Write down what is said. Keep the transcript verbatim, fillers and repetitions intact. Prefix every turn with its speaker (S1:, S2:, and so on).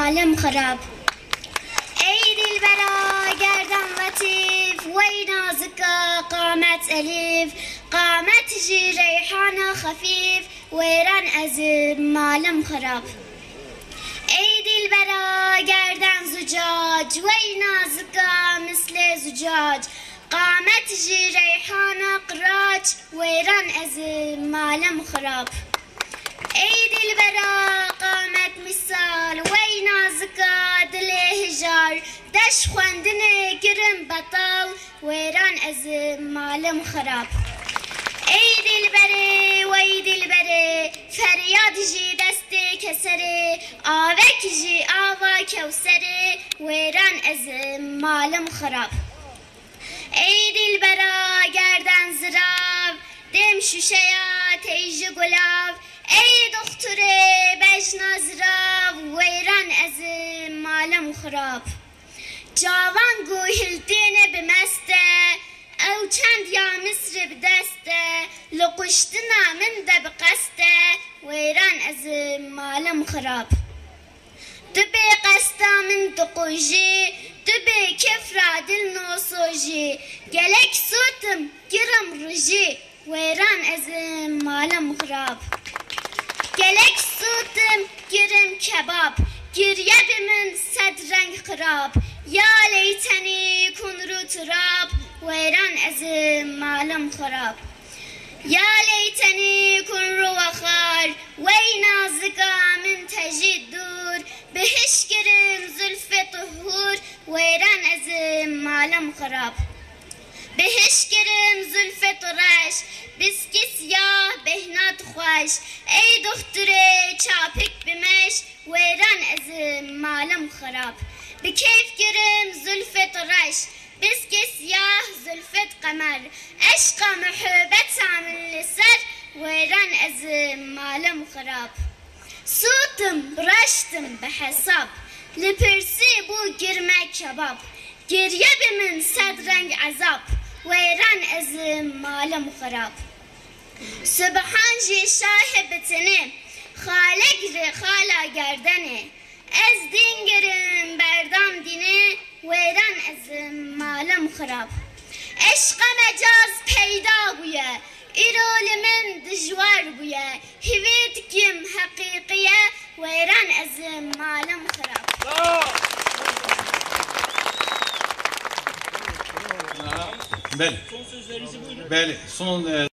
S1: malım xarab. Ey dilbera gerdan latif, vey nazika qamet elif, qamet ji reyhana khafif, veyran ez malım xarab. Ey dilbera gerdan zucac, vey nazika misle zucac, qamet ji reyhana qiraç, veyran ez malım xarab. Ey dilbera qamet misal, vey nazika dile hijar, deş xwendine girin betal, veyran ez malım xarab. Ey dilbere, vey dilbere, feryad ji destê keserê, avek ji ava kewserê, wêran ez malım xarab. Ey dilbera gerdan zirav, dem şuşeya tey ji gulav, ey doktorê bejna zirav, wêran ez malım xarab. Cavan guhildêne bimeste, ew çend ya Misrê bi deste, li quştina min de bi qeste, wêran ez malım xarab. Tu bê qesta min diqujî, tu bê kefra dil nosojî, gelek sotim girim rijî, wêran ez malım xarab. Gelek sotim girim kebab, girye bi min sed reng xirab, ya leytenî kunru turab, wêran ez malım xarab. Ya leytenî kunru vexar, wey nazika min tejî dur, bihiş girim zülfê tuhur, wêran ez malım xarab. Bihiş girim zülfê tureş, biskî siyah behnat xweş, ey doktorê çapik bimeş, wêran ez malım xarab. Bi keyf girim zülfê tureş, biskî siyah zülfet qemer, eşqa muhabbeta min li ser, wêran ez malım xarab. Sotim reştim bi hesab, li pirsî bû girme kebab, girye bi min sed reng ezab, wêran ez malım xarab. Subhan jî şahê bitinê, xalek rê xala gerdenê, ez din girim berdam dînê, wêran ez malım xarab. Eşqa mecaz peyda bûye, îro li min dijwar bûye, hîvê dikim heqîqiye, wêran ez malım xarab.
S2: Beli. Beli. Son